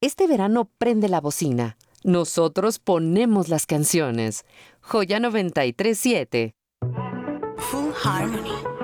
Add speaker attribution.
Speaker 1: Este verano prende la bocina. Nosotros ponemos las canciones. Joya 93.7.
Speaker 2: Full Harmony.